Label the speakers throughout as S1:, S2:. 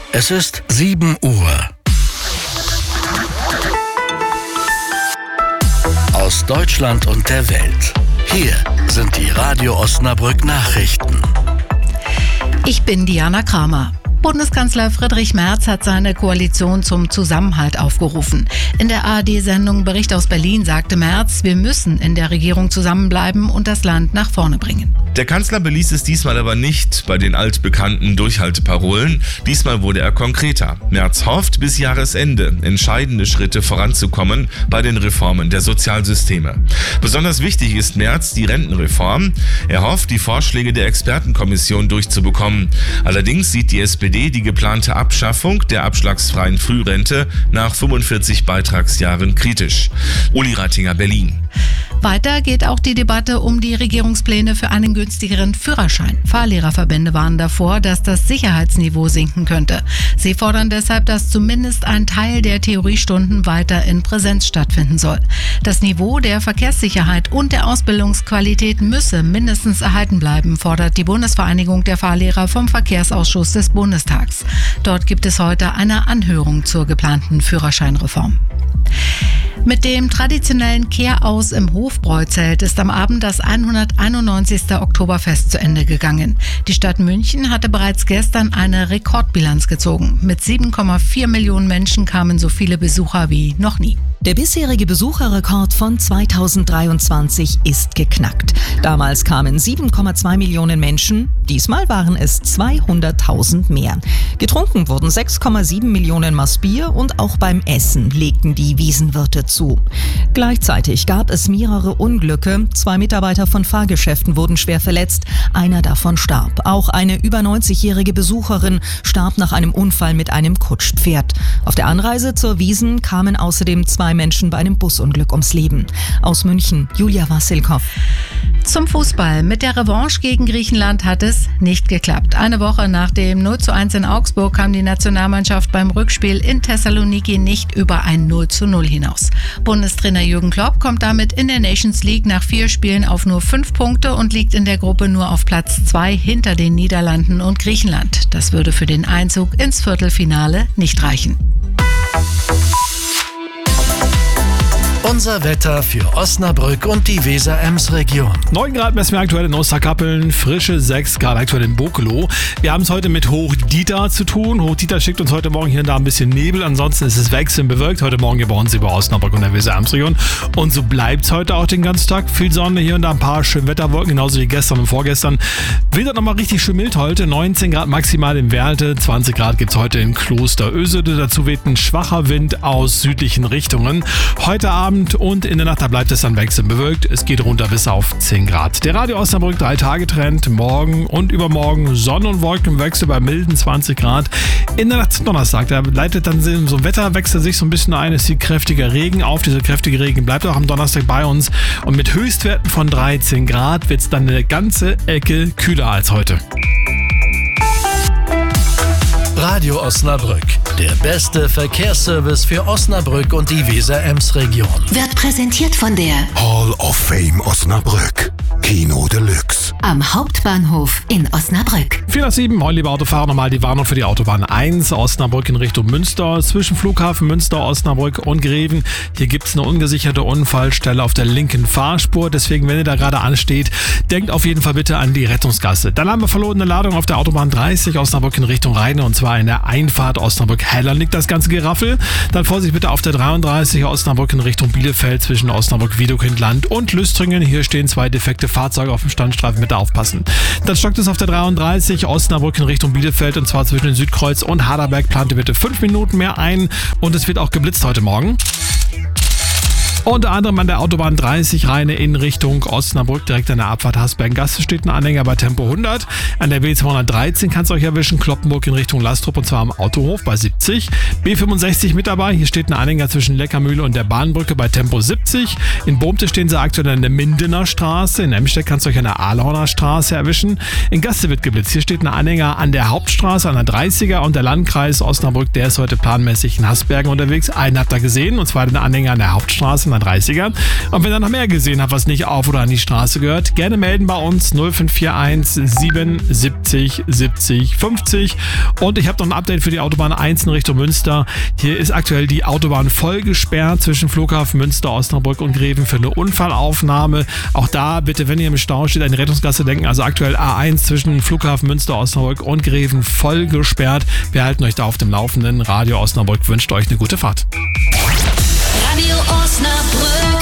S1: Es ist 7 Uhr. Aus Deutschland und der Welt. Hier sind die Radio Osnabrück Nachrichten.
S2: Ich bin Diana Kramer. Bundeskanzler Friedrich Merz hat seine Koalition zum Zusammenhalt aufgerufen. In der ARD-Sendung Bericht aus Berlin sagte Merz, wir müssen in der Regierung zusammenbleiben und das Land nach vorne bringen.
S3: Der Kanzler beließ es diesmal aber nicht bei den altbekannten Durchhalteparolen. Diesmal wurde er konkreter. Merz hofft, bis Jahresende entscheidende Schritte voranzukommen bei den Reformen der Sozialsysteme. Besonders wichtig ist Merz die Rentenreform. Er hofft, die Vorschläge der Expertenkommission durchzubekommen. Allerdings sieht die SPD die geplante Abschaffung der abschlagsfreien Frührente nach 45 Beitragsjahren kritisch. Uli Rattinger, Berlin.
S2: Weiter geht auch die Debatte um die Regierungspläne für einen günstigeren Führerschein. Fahrlehrerverbände warnen davor, dass das Sicherheitsniveau sinken könnte. Sie fordern deshalb, dass zumindest ein Teil der Theoriestunden weiter in Präsenz stattfinden soll. Das Niveau der Verkehrssicherheit und der Ausbildungsqualität müsse mindestens erhalten bleiben, fordert die Bundesvereinigung der Fahrlehrer vom Verkehrsausschuss des Bundestags. Dort gibt es heute eine Anhörung zur geplanten Führerscheinreform. Mit dem traditionellen Kehraus im Hofbräuzelt ist am Abend das 191. Oktoberfest zu Ende gegangen. Die Stadt München hatte bereits gestern eine Rekordbilanz gezogen. Mit 7,4 Millionen Menschen kamen so viele Besucher wie noch nie.
S4: Der bisherige Besucherrekord von 2023 ist geknackt. Damals kamen 7,2 Millionen Menschen, diesmal waren es 200.000 mehr. Getrunken wurden 6,7 Millionen Maß Bier und auch beim Essen legten die Wiesenwirte zu. Gleichzeitig gab es mehrere Unglücke. 2 Mitarbeiter von Fahrgeschäften wurden schwer verletzt, einer davon starb. Auch eine über 90-jährige Besucherin starb nach einem Unfall mit einem Kutschpferd. Auf der Anreise zur Wiesn kamen außerdem 2 Menschen bei einem Busunglück ums Leben. Aus München, Julia Wassilkow.
S2: Zum Fußball. Mit der Revanche gegen Griechenland hat es nicht geklappt. Eine Woche nach dem 0:1 in Augsburg kam die Nationalmannschaft beim Rückspiel in Thessaloniki nicht über ein 0:0 hinaus. Bundestrainer Jürgen Klopp kommt damit in der Nations League nach 4 Spielen auf nur 5 Punkte und liegt in der Gruppe nur auf Platz 2 hinter den Niederlanden und Griechenland. Das würde für den Einzug ins Viertelfinale nicht reichen.
S1: Unser Wetter für Osnabrück und die Weser-Ems-Region.
S5: 9 Grad messen wir aktuell in Osterkappeln, frische 6 Grad aktuell in Bokelow. Wir haben es heute mit Hoch-Dieter zu tun. Hoch-Dieter schickt uns heute Morgen hier und da ein bisschen Nebel. Ansonsten ist es wechselnd bewölkt. Heute Morgen hier bei uns über Osnabrück und der Weser-Ems-Region. Und so bleibt es heute auch den ganzen Tag. Viel Sonne, hier und da ein paar schöne Wetterwolken, genauso wie gestern und vorgestern. Wird nochmal richtig schön mild heute. 19 Grad maximal in Werlte, 20 Grad gibt es heute in Kloster Ösede. Dazu weht ein schwacher Wind aus südlichen Richtungen. Heute Abend und in der Nacht, da bleibt es dann wechselnd bewölkt. Es geht runter bis auf 10 Grad. Der Radio Osnabrück 3-Tage-Trend. Morgen und übermorgen Sonne- und Wolkenwechsel bei milden 20 Grad. In der Nacht zum Donnerstag, da leitet dann so ein Wetterwechsel sich so ein bisschen ein. Es zieht kräftiger Regen auf. Dieser kräftige Regen bleibt auch am Donnerstag bei uns. Und mit Höchstwerten von 13 Grad wird es dann eine ganze Ecke kühler als heute.
S1: Radio Osnabrück, der beste Verkehrsservice für Osnabrück und die Weser-Ems-Region.
S6: Wird präsentiert von der
S7: Hall of Fame Osnabrück. Kino Deluxe.
S6: am Hauptbahnhof in Osnabrück.
S5: 4:07, moin liebe Autofahrer, nochmal die Warnung für die Autobahn 1, Osnabrück in Richtung Münster, zwischen Flughafen Münster, Osnabrück und Greven. Hier gibt es eine ungesicherte Unfallstelle auf der linken Fahrspur, deswegen, wenn ihr da gerade ansteht, denkt auf jeden Fall bitte an die Rettungsgasse. Dann haben wir verlorene Ladung auf der Autobahn 30, Osnabrück in Richtung Rheine, und zwar in der Einfahrt Osnabrück-Hellern liegt das ganze Geraffel. Dann Vorsicht bitte auf der 33, Osnabrück in Richtung Bielefeld, zwischen Osnabrück-Wiedekindland und Lüstringen. Hier stehen 2 defekte Fahrzeuge auf dem Standstreifen, bitte aufpassen. Dann stockt es auf der 33, Osnabrück in Richtung Bielefeld, und zwar zwischen Südkreuz und Harderberg. Plant ihr bitte 5 Minuten mehr ein, und es wird auch geblitzt heute Morgen. Unter anderem an der Autobahn 30 Rheine in Richtung Osnabrück, direkt an der Abfahrt Hasbergengasse steht ein Anhänger bei Tempo 100. An der B213 kann es euch erwischen, Kloppenburg in Richtung Lastrup, und zwar am Autohof bei 70. B65 mit dabei, hier steht ein Anhänger zwischen Leckermühle und der Bahnbrücke bei Tempo 70. In Bohmte stehen sie aktuell an der Mindener Straße, in Emstedt kann es euch an der Ahlhorner Straße erwischen. In Gaste wird geblitzt, hier steht ein Anhänger an der Hauptstraße, an der 30er, und der Landkreis Osnabrück, der ist heute planmäßig in Hasbergen unterwegs. Einen habt ihr gesehen, und zwar den Anhänger an der Hauptstraße, an 32er. Und wenn ihr noch mehr gesehen habt, was nicht auf oder an die Straße gehört, gerne melden bei uns 0541 77 70 50. Und ich habe noch ein Update für die Autobahn 1 in Richtung Münster. Hier ist aktuell die Autobahn voll gesperrt zwischen Flughafen Münster, Osnabrück und Greven für eine Unfallaufnahme. Auch da bitte, wenn ihr im Stau steht, an die Rettungsgasse denken. Also aktuell A1 zwischen Flughafen Münster, Osnabrück und Greven voll gesperrt. Wir halten euch da auf dem Laufenden. Radio Osnabrück wünscht euch eine gute Fahrt.
S6: Radio Osnabrück.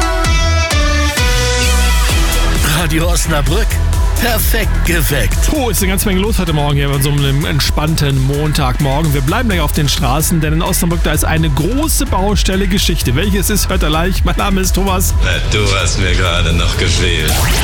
S1: Radio Osnabrück. Perfekt geweckt.
S5: Oh, ist eine ganze Menge los heute Morgen hier bei so einem entspannten Montagmorgen. Wir bleiben gleich auf den Straßen, denn in Osnabrück, da ist eine große Baustelle Geschichte. Welches ist, hört ihr gleich. Mein Name ist Thomas.
S8: Du hast mir gerade noch gefehlt.